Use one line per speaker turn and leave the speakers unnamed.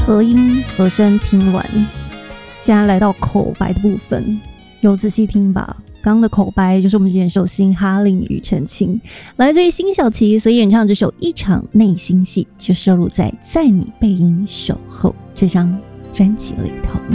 和音和声听完，现在来到口白的部分，有仔细听吧。刚刚的口白就是我们今天首新哈林庾澄庆，来自于辛晓琪所演唱这首《一场内心戏》，就收录在《在你背影守候》这张专辑里头。